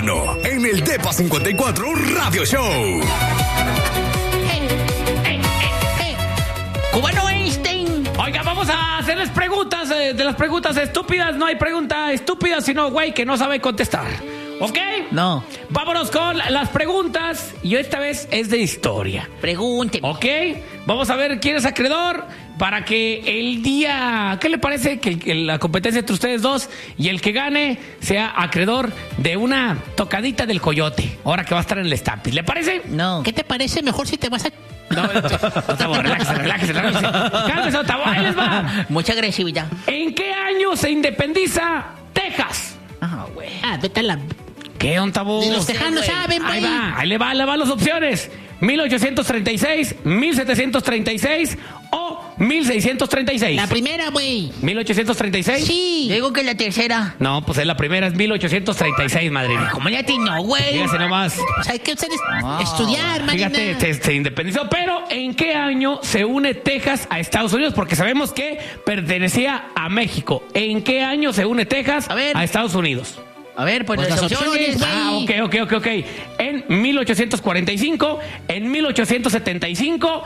No, en el Depa 54 Radio Show. Cubano Einstein. Oiga, vamos a hacerles preguntas. De las preguntas estúpidas, no hay pregunta estúpida, sino güey que no sabe contestar. ¿Ok? No. Vámonos con las preguntas. Y esta vez es de historia. Pregúnteme. ¿Ok? Vamos a ver quién es acreedor para que el día... ¿Qué le parece que la competencia entre ustedes dos y el que gane sea acreedor de una tocadita del coyote? Ahora que va a estar en el Stampis. ¿Le parece? No. ¿Qué te parece mejor si te vas a... No, Otavo, relájese. Cálmese, Otavo, ahí les va. Mucha agresividad. ¿En qué año se independiza Texas? Ah, güey. vete a la... ¿Qué, Otavo? Ni los tejanos saben, Ahí güey. va, ahí le van las opciones. 1836, 1736 o 1636. La primera, güey. 1836. Sí. Yo digo que la tercera. No, pues es la primera, es 1836, madre mía. ¿Cómo le atinó, güey? Fíjate nomás. O sea, hay que estudiar, Marina. Fíjate, se independizó. Pero, ¿en qué año se une Texas a Estados Unidos? Porque sabemos que pertenecía a México. ¿En qué año se une Texas a Estados Unidos? A ver, pues las las opciones. opciones, güey. Ok. En 1845, en 1875